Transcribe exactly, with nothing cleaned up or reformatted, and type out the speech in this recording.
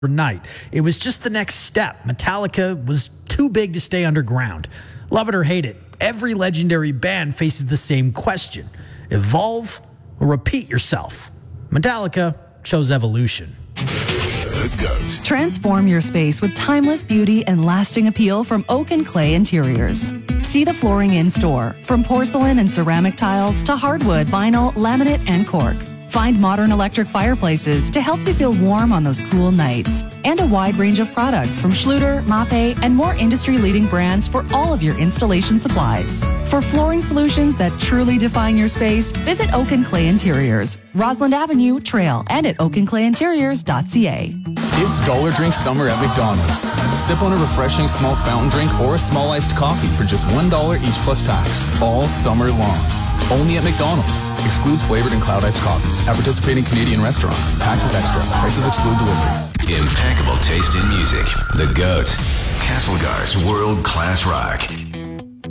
night. It was just the next step. Metallica was too big to stay underground. Love it or hate it, every legendary band faces the same question. Evolve or repeat yourself? Metallica chose evolution. Transform your space with timeless beauty and lasting appeal from Oak and Clay Interiors. See the flooring in store, from porcelain and ceramic tiles to hardwood, vinyl, laminate, and cork. Find modern electric fireplaces to help you feel warm on those cool nights. And a wide range of products from Schluter, Mape, and more industry-leading brands for all of your installation supplies. For flooring solutions that truly define your space, visit Oak and Clay Interiors, Roslyn Avenue, Trail, and at oak and clay interiors dot c a. It's Dollar Drink Summer at McDonald's. Sip on a refreshing small fountain drink or a small iced coffee for just one dollar each plus tax, all summer long. Only at McDonald's. Excludes flavored and cloud iced coffees. At participating Canadian restaurants. Taxes extra. Prices exclude delivery. Impeccable taste in music. The GOAT. Castlegar's World Class Rock.